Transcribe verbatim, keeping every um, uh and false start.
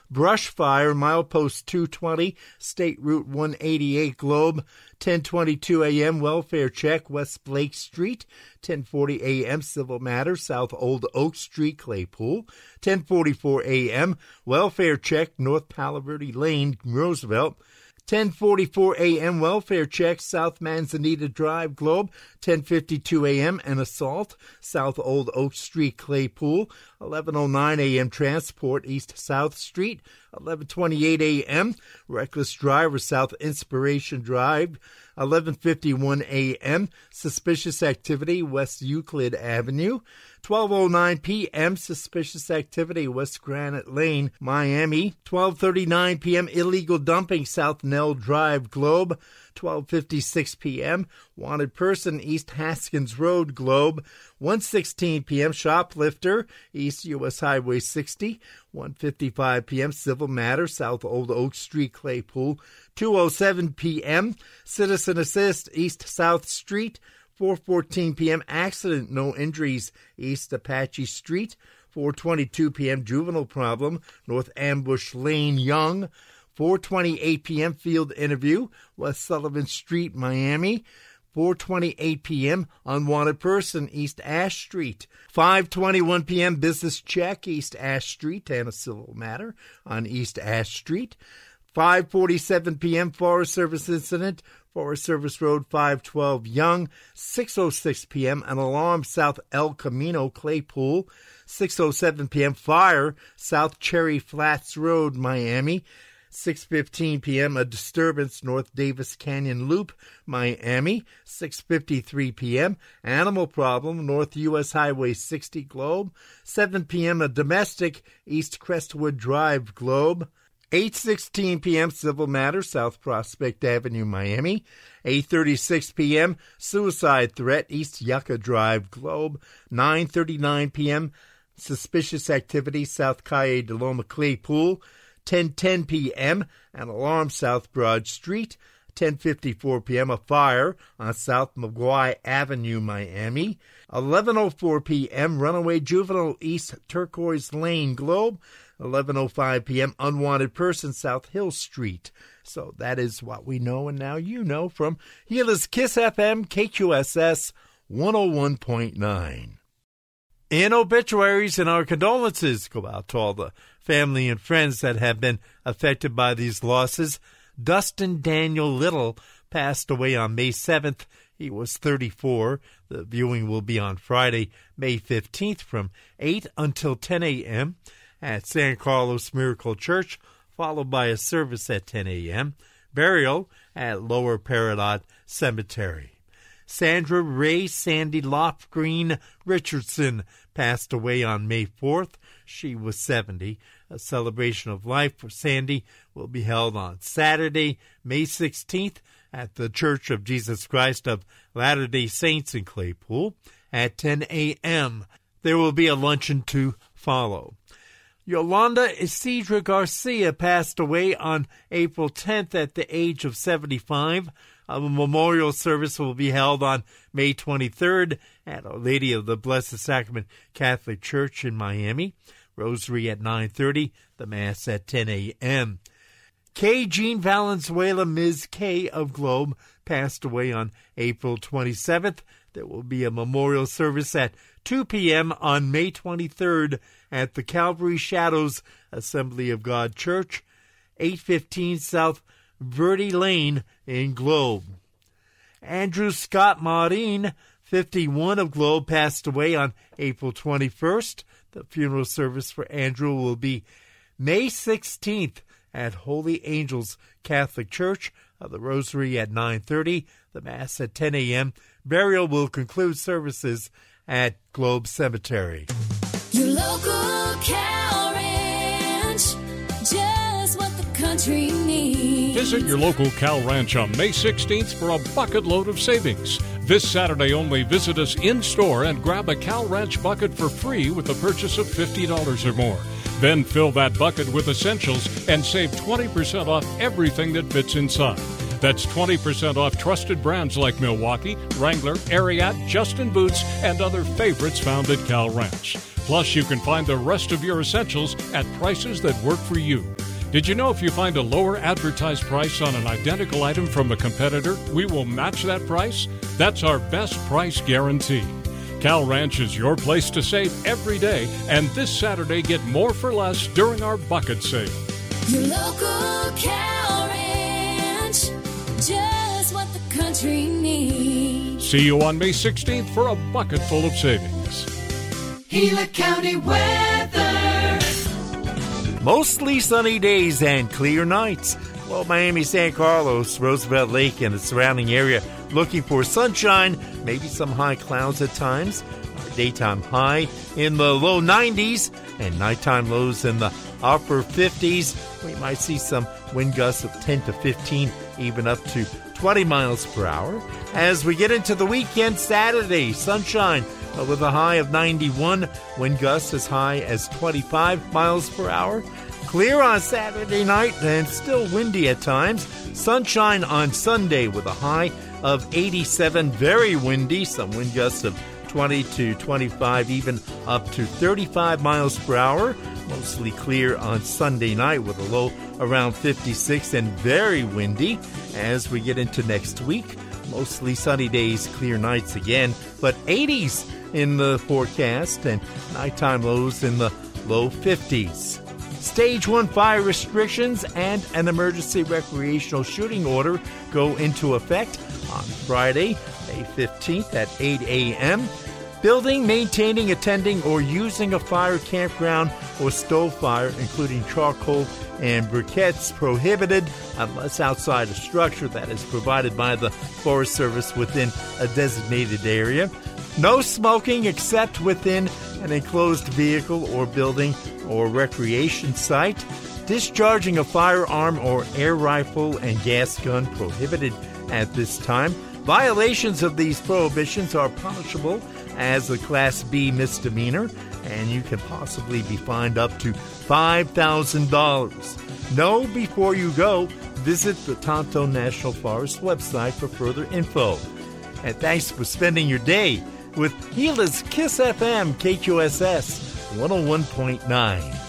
Brush fire, milepost two twenty, State Route one eighty-eight, Globe. ten twenty-two a.m. welfare check, West Blake Street. ten forty a.m. civil matter, South Old Oak Street, Claypool. ten forty-four a.m. welfare check, North Palo Verde Lane, Roosevelt. ten forty-four a.m. welfare check, South Manzanita Drive, Globe. ten fifty-two a.m. an assault, South Old Oak Street, Claypool. eleven oh nine a.m. transport, East South Street. eleven twenty-eight a.m. reckless driver, South Inspiration Drive. eleven fifty-one a.m. suspicious activity, West Euclid Avenue. twelve oh nine p.m. suspicious activity, West Granite Lane, Miami. twelve thirty-nine p.m. illegal dumping, South Nell Drive, Globe. twelve fifty-six p.m. wanted person, East Haskins Road, Globe. one sixteen p.m. shoplifter, East U S Highway sixty. one fifty-five p.m. civil matter, South Old Oak Street, Claypool. two oh seven p.m. citizen assist, East South Street. four fourteen p.m. accident, no injuries, East Apache Street. four twenty-two p.m. juvenile problem, North Ambush Lane, Young. four twenty-eight p.m. field interview, West Sullivan Street, Miami. four twenty-eight p.m. unwanted person, East Ash Street. five twenty-one p.m. business check, East Ash Street, and a civil matter on East Ash Street. five forty-seven p.m. Forest Service incident, Forest Service Road five twelve, Young. six oh six p.m. an alarm, South El Camino, Claypool. six oh seven p.m. fire, South Cherry Flats Road, Miami. six fifteen p.m. a disturbance, North Davis Canyon Loop, Miami. six fifty-three p.m. animal problem, North U S Highway sixty, Globe. seven p.m. a domestic, East Crestwood Drive, Globe. eight sixteen p.m. civil matter, South Prospect Avenue, Miami. eight thirty-six p.m. suicide threat, East Yucca Drive, Globe. nine thirty-nine p.m. suspicious activity, South Calle de Loma, Claypool. ten ten p.m. an alarm, South Broad Street. ten fifty-four p.m. a fire on South Maguire Avenue, Miami. eleven oh four p.m. runaway juvenile, East Turquoise Lane, Globe. eleven oh five p.m. unwanted person, South Hill Street. So that is what we know, and now you know from Gila's Kiss F M, K Q S S one oh one point nine. In obituaries, and our condolences go out to all the family and friends that have been affected by these losses. Dustin Daniel Little passed away on May seventh. He was thirty-four. The viewing will be on Friday, May fifteenth from eight until ten a.m. at San Carlos Miracle Church, followed by a service at ten a.m. Burial at Lower Peridot Cemetery. Sandra Ray Sandy Lofgreen Richardson passed away on May fourth. She was seventy. A celebration of life for Sandy will be held on Saturday, May sixteenth, at the Church of Jesus Christ of Latter-day Saints in Claypool at ten a.m. There will be a luncheon to follow. Yolanda Isidra Garcia passed away on April tenth at the age of seventy-five. A memorial service will be held on May twenty-third at Our Lady of the Blessed Sacrament Catholic Church in Miami. Rosary at nine thirty, the Mass at ten a.m. K. Jean Valenzuela, Miz K of Globe, passed away on April twenty-seventh. There will be a memorial service at two p.m. on May twenty-third at the Calvary Shadows Assembly of God Church, eight fifteen South Verde Lane in Globe. Andrew Scott Maureen, fifty-one of Globe, passed away on April twenty-first. The funeral service for Andrew will be May sixteenth at Holy Angels Catholic Church, of the Rosary at nine thirty, the Mass at ten a.m. Burial will conclude services at Globe Cemetery. Your local Cal Ranch, just what the country needs. Visit your local Cal Ranch on May sixteenth for a bucket load of savings. This Saturday only, visit us in-store and grab a Cal Ranch bucket for free with a purchase of fifty dollars or more. Then fill that bucket with essentials and save twenty percent off everything that fits inside. That's twenty percent off trusted brands like Milwaukee, Wrangler, Ariat, Justin Boots, and other favorites found at Cal Ranch. Plus, you can find the rest of your essentials at prices that work for you. Did you know if you find a lower advertised price on an identical item from a competitor, we will match that price? That's our best price guarantee. Cal Ranch is your place to save every day, and this Saturday get more for less during our bucket sale. Your local Cal Ranch, just what the country needs. See you on May sixteenth for a bucket full of savings. Gila County weather. Mostly sunny days and clear nights. Well, Miami, San Carlos, Roosevelt Lake, and the surrounding area looking for sunshine, maybe some high clouds at times. Our daytime high in the low nineties and nighttime lows in the upper fifties. We might see some wind gusts of ten to fifteen, even up to twenty miles per hour. As we get into the weekend, Saturday, sunshine with a high of ninety-one, wind gusts as high as twenty-five miles per hour. Clear on Saturday night and still windy at times. Sunshine on Sunday with a high of eighty-seven, very windy, some wind gusts of twenty to twenty-five, even up to thirty-five miles per hour. Mostly clear on Sunday night with a low around fifty-six and very windy. As we get into next week, mostly sunny days, clear nights again, but eighties in the forecast and nighttime lows in the low fifties. Stage one fire restrictions and an emergency recreational shooting order go into effect on Friday, May fifteenth at eight a.m. Building, maintaining, attending, or using a fire, campground, or stove fire, including charcoal and briquettes, prohibited unless outside a structure that is provided by the Forest Service within a designated area. No smoking except within an enclosed vehicle or building or recreation site. Discharging a firearm or air rifle and gas gun prohibited at this time. Violations of these prohibitions are punishable as a Class B misdemeanor, and you can possibly be fined up to five thousand dollars. Know before you go. Visit the Tonto National Forest website for further info. And thanks for spending your day with Gila's Kiss F M K Q S S one oh one point nine.